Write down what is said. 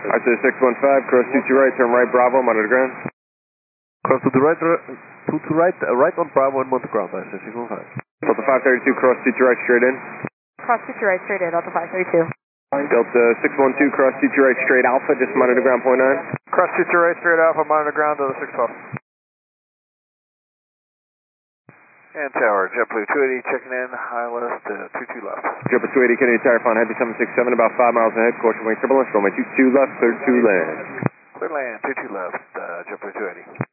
Alright, so 615, cross 22 right, turn right, Bravo, monitor ground. Cross to the right, right on Bravo and monitor ground, I said 615. Delta 532, cross 22 right, straight in. Cross 22 right, straight in, Delta 532. Delta 612, cross 22 right, straight Alpha, just monitor ground, point 9. Cross 22 right, straight Alpha, monitor ground, Delta 612. And tower, JetBlue 280 checking in, high left, 22 left. JetBlue 280, Kennedy Tower, Fine, Heavy 767, about 5 miles ahead, caution wing turbulence, runway 22 left, 32 land. Clear land, 22 left, JetBlue 280.